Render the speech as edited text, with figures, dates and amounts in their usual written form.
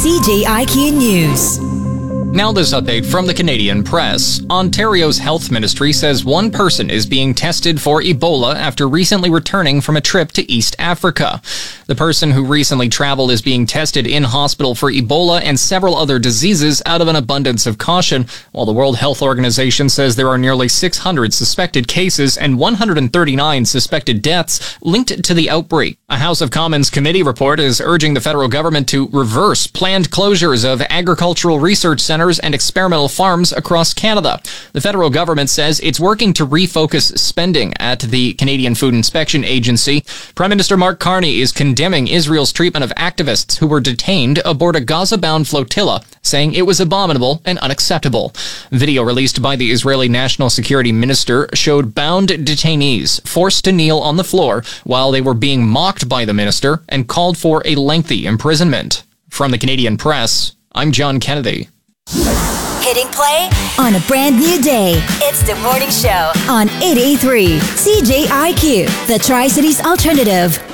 CJIQ News. Now this update from the Canadian Press. Ontario's health ministry says one person is being tested for Ebola after recently returning from a trip to East Africa. The person who recently traveled is being tested in hospital for Ebola and several other diseases out of an abundance of caution, while the World Health Organization says there are nearly 600 suspected cases and 139 suspected deaths linked to the outbreak. A House of Commons committee report is urging the federal government to reverse planned closures of agricultural research centers and experimental farms across Canada. The federal government says it's working to refocus spending at the Canadian Food Inspection Agency. Prime Minister Mark Carney is condemning Israel's treatment of activists who were detained aboard a Gaza-bound flotilla, saying it was abominable and unacceptable. Video released by the Israeli National Security Minister showed bound detainees forced to kneel on the floor while they were being mocked by the minister and called for a lengthy imprisonment. From the Canadian Press, I'm John Kennedy. Hitting play on a brand new day. It's the morning show on 88.3 CJIQ, the Tri-Cities Alternative.